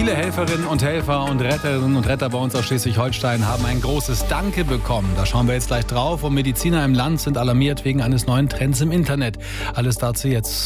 Viele Helferinnen und Helfer und Retterinnen und Retter bei uns aus Schleswig-Holstein haben ein großes Danke bekommen. Da schauen wir jetzt gleich drauf. Und Mediziner im Land sind alarmiert wegen eines neuen Trends im Internet. Alles dazu jetzt.